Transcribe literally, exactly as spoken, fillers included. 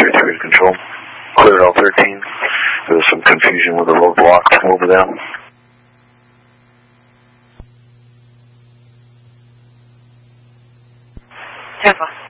thirty-three to control. Clear L thirteen. There was some confusion with the roadblock over there. Tampa.